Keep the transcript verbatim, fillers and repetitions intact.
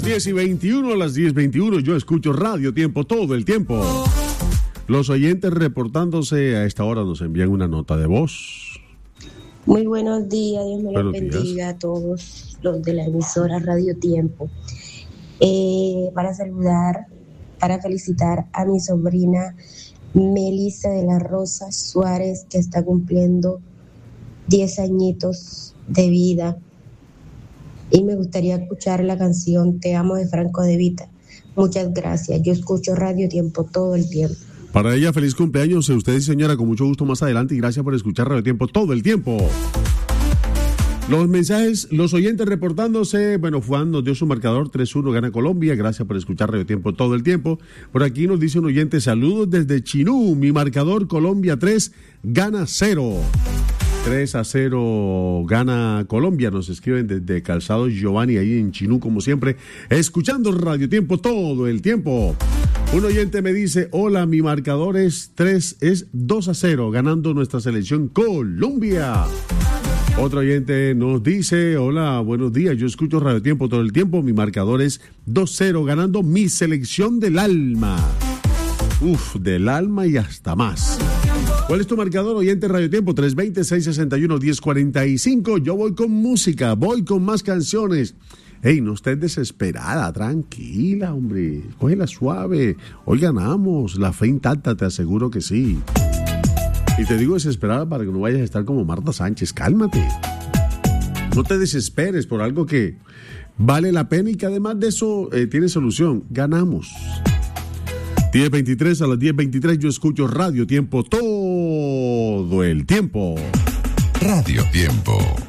diez y veintiuno, a las diez y veintiuno, yo escucho Radio Tiempo todo el tiempo. Los oyentes reportándose a esta hora nos envían una nota de voz. Muy buenos días, Dios me los bendiga días. a todos los de la emisora Radio Tiempo. Eh, para saludar, para felicitar a mi sobrina Melissa de la Rosa Suárez, que está cumpliendo diez añitos de vida. Y me gustaría escuchar la canción Te amo de Franco De Vita. Muchas gracias. Yo escucho Radio Tiempo todo el tiempo. Para ella, feliz cumpleaños. Usted y señora, con mucho gusto más adelante. Y gracias por escuchar Radio Tiempo todo el tiempo. Los mensajes, los oyentes reportándose. Bueno, Juan nos dio su marcador tres uno, gana Colombia. Gracias por escuchar Radio Tiempo todo el tiempo. Por aquí nos dice un oyente, saludos desde Chinú. Mi marcador Colombia tres, gana cero. tres a cero gana Colombia. Nos escriben desde Calzado Giovanni, ahí en Chinú, como siempre, escuchando Radio Tiempo todo el tiempo. Un oyente me dice, hola, mi marcador es tres, es dos a cero, ganando nuestra selección Colombia. Otro oyente nos dice, hola, buenos días, yo escucho Radio Tiempo todo el tiempo, mi marcador es dos cero, ganando mi selección del alma. Uf, del alma y hasta más. ¿Cuál es tu marcador, oyente Radio Tiempo? tres dos cero, seis seis uno, uno cero cuatro cinco. Yo voy con música, voy con más canciones. Ey, no estés desesperada, tranquila, hombre. Cógela suave. Hoy ganamos, la fe intacta, te aseguro que sí. Y te digo desesperada para que no vayas a estar como Marta Sánchez. Cálmate. No te desesperes por algo que vale la pena y que además de eso eh, tiene solución. Ganamos. diez veintitrés, a las diez veintitrés yo escucho Radio Tiempo todo el tiempo. Radio Tiempo.